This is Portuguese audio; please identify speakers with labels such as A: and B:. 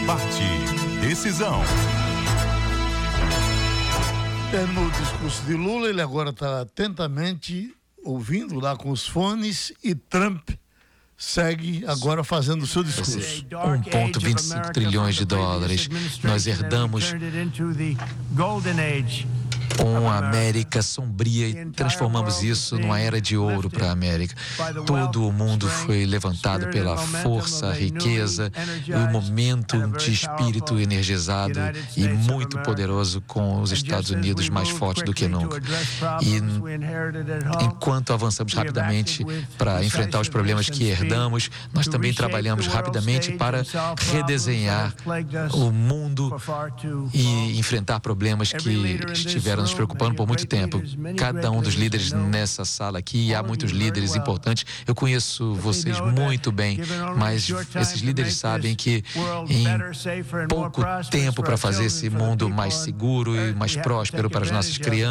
A: Debate Decisão.
B: No discurso de Lula, ele agora está atentamente ouvindo lá com os fones e Trump segue agora fazendo o seu discurso.
C: 1,25 trilhões de dólares. Nós herdamos uma América sombria e transformamos isso numa era de ouro para a América. Todo o mundo foi levantado pela força, a riqueza, o momento de espírito energizado e muito poderoso, com os Estados Unidos mais fortes do que nunca. E enquanto avançamos rapidamente para enfrentar os problemas que herdamos, nós também trabalhamos rapidamente para redesenhar o mundo e enfrentar problemas que estiveram nos preocupando por muito tempo. Cada um dos líderes nessa sala aqui, e há muitos líderes importantes, eu conheço vocês muito bem, mas esses líderes sabem que em pouco tempo para fazer esse mundo mais seguro e mais próspero para as nossas crianças,